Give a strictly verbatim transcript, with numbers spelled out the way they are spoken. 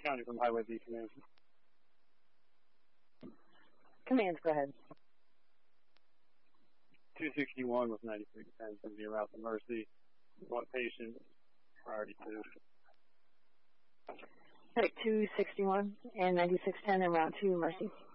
County from Highway B Command. Commands, go ahead. two sixty-one with ninety-six ten from the route to Mercy. What patient? Priority two. Right, two sixty-one and ninety-six ten en route to Mercy.